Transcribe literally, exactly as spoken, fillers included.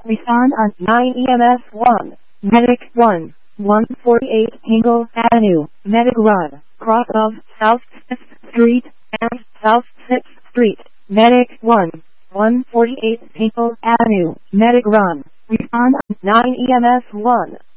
Respond on nine E M S one. Medic one. one forty-eight Hingle Avenue, Medic Run, cross of South sixth Street and South sixth Street. Medic one. one forty-eight Hingle Avenue, Medic Run. Respond on nine E M S one.